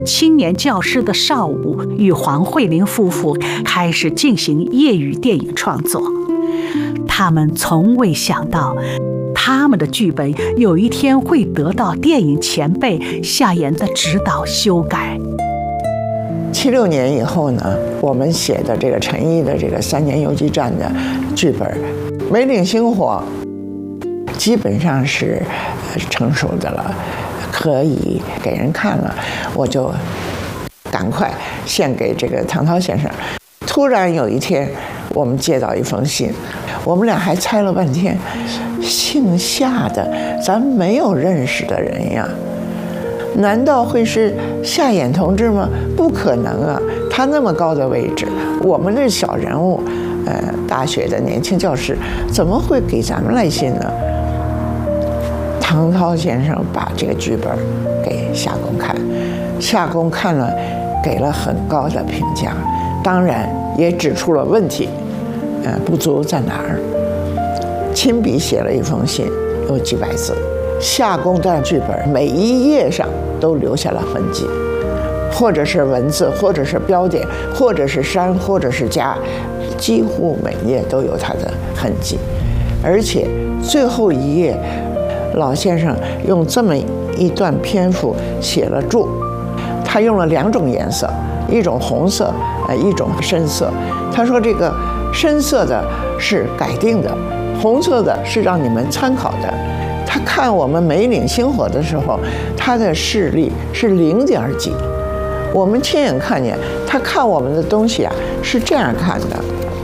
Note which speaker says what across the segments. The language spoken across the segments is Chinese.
Speaker 1: 青年教师的邵武与黄慧玲夫妇开始进行业余电影创作。他们从未想到，他们的剧本有一天会得到电影前辈夏言的指导修改。
Speaker 2: 76年以后呢，我们写的这个陈毅的这个3年游击战的剧本《梅岭星火》基本上是成熟的了，可以给人看了，我就赶快献给这个唐涛先生。突然有一天，我们接到一封信，我们俩还猜了半天，姓夏的咱没有认识的人呀，难道会是夏衍同志吗？不可能啊，他那么高的位置，我们这小人物，大学的年轻教师，怎么会给咱们来信呢？唐涛先生把这个剧本给夏公看，夏公看了，给了很高的评价，当然也指出了问题，不足在哪儿。亲笔写了一封信，有几百字。夏公的剧本每一页上都留下了痕迹，或者是文字，或者是标点，或者是删，或者是加，几乎每页都有他的痕迹。而且最后一页，老先生用这么一段篇幅写了注，他用了2种颜色，一种红色，一种深色。他说这个深色的是改定的，红色的是让你们参考的。他看我们梅岭星火的时候，他的视力是0点几，我们亲眼看见他看我们的东西啊是这样看的，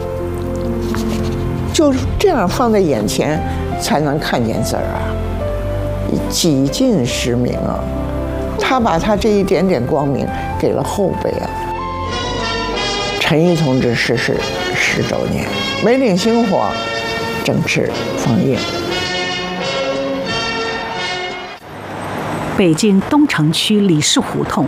Speaker 2: 就这样放在眼前才能看见字儿啊，几近实明啊。他把他这一点点光明给了后辈啊。陈毅同志逝世10周年，梅岭星火正式放映。
Speaker 1: 北京东城区李氏胡同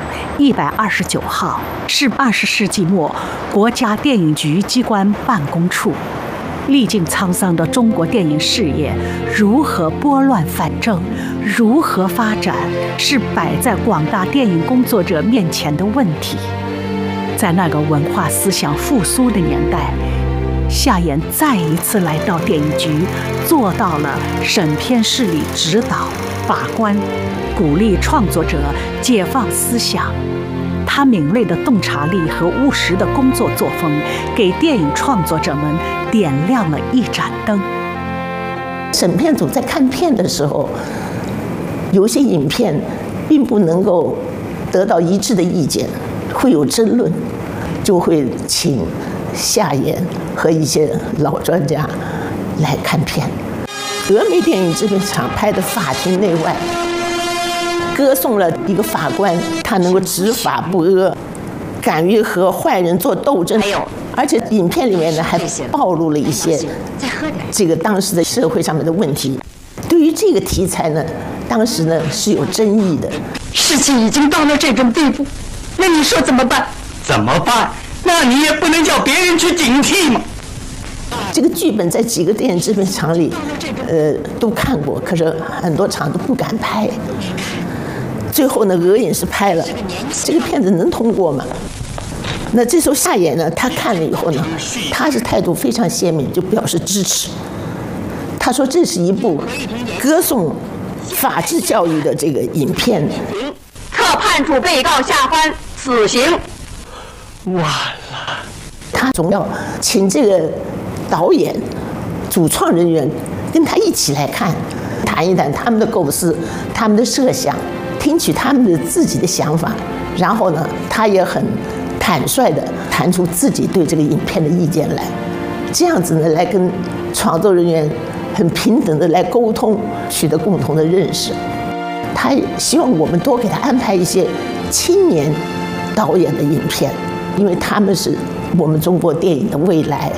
Speaker 1: 129号是20世纪末国家电影局机关办公处。历经沧桑的中国电影事业如何拨乱反正，如何发展，是摆在广大电影工作者面前的问题。在那个文化思想复苏的年代，夏衍再一次来到电影局，做到了审片事理指导、把关，鼓励创作者解放思想。他敏锐的洞察力和务实的工作作风，给电影创作者们点亮了一盏灯。
Speaker 3: 审片组在看片的时候，有些影片并不能够得到一致的意见，会有争论，就会请夏衍和一些老专家来看片。德美电影制片厂拍的《法庭内外》，歌颂了一个法官，他能够执法不阿，敢于和坏人做斗争。而且影片里面呢，还暴露了一些这个当时的社会上面的问题。对于这个题材呢，当时呢是有争议的。
Speaker 4: 事情已经到了这种地步，那你说怎么办？怎么办？那你也不能叫别人去警惕嘛。
Speaker 3: 这个剧本在几个电影制片厂里，都看过，可是很多厂都不敢拍。最后呢，俄影视拍了，这个片子能通过吗？那这时候夏衍呢，他看了以后呢，他是态度非常鲜明，就表示支持。他说这是一部歌颂法治教育的这个影片。
Speaker 4: 特判处被告夏欢死刑。完了。
Speaker 3: 他总要请这个导演、主创人员跟他一起来看，谈一谈他们的构思、他们的设想。听取他们的自己的想法，然后呢，他也很坦率地谈出自己对这个影片的意见来，这样子呢，来跟创作人员很平等地来沟通，取得共同的认识。他希望我们多给他安排一些青年导演的影片，因为他们是我们中国电影的未来。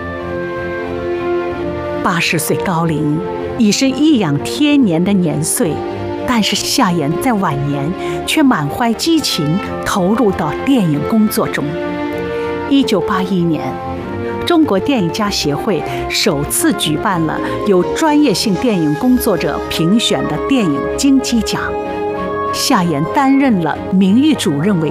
Speaker 1: 80岁高龄，已是颐养天年的年岁。但是夏衍在晚年却满怀激情，投入到电影工作中。1981年，中国电影家协会首次举办了由专业性电影工作者评选的电影金鸡奖，夏衍担任了名誉主任委